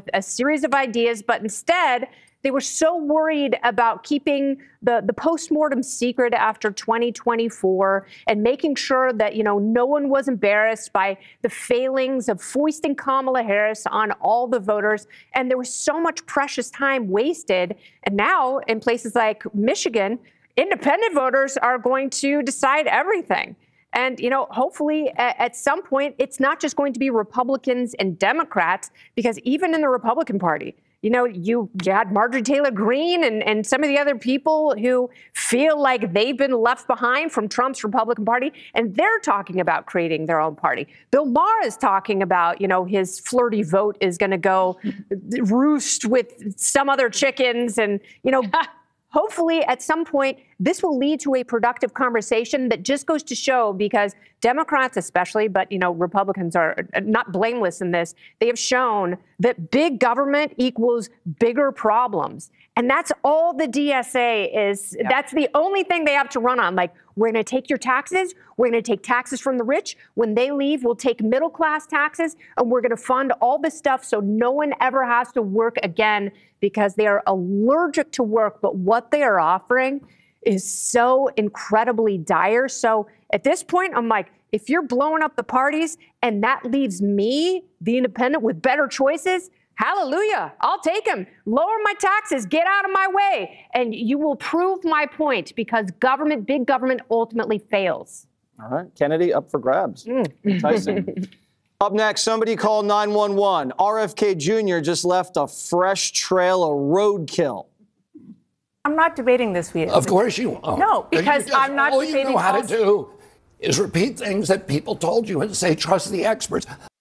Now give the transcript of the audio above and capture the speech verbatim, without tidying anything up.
a series of ideas, but instead they were so worried about keeping the, the postmortem secret after twenty twenty-four and making sure that, you know, no one was embarrassed by the failings of foisting Kamala Harris on all the voters. And there was so much precious time wasted. And now in places like Michigan, independent voters are going to decide everything. And, you know, hopefully at, at some point, it's not just going to be Republicans and Democrats, because even in the Republican Party, you know, you, you had Marjorie Taylor Greene and, and some of the other people who feel like they've been left behind from Trump's Republican Party, and they're talking about creating their own party. Bill Maher is talking about, you know, his flirty vote is going to go roost with some other chickens. And, you know, hopefully at some point, this will lead to a productive conversation that just goes to show, because Democrats especially, but, you know, Republicans are not blameless in this. They have shown that big government equals bigger problems. And that's all the D S A is. Yeah. That's the only thing they have to run on. Like, we're going to take your taxes. We're going to take taxes from the rich. When they leave, we'll take middle class taxes, and we're going to fund all this stuff so no one ever has to work again, because they are allergic to work. But what they are offering is so incredibly dire. So at this point, I'm like, if you're blowing up the parties and that leaves me, the independent, with better choices, hallelujah, I'll take them. Lower my taxes, get out of my way. And you will prove my point, because government, big government, ultimately fails. All right, Kennedy, up for grabs. Mm. Enticing. Up next, somebody call nine one one. R F K Junior just left a fresh trail of roadkill. I'm not debating this with you. Of course you won't. No, because just, I'm not all debating. All you know how to do is repeat things that people told you and say, trust the experts.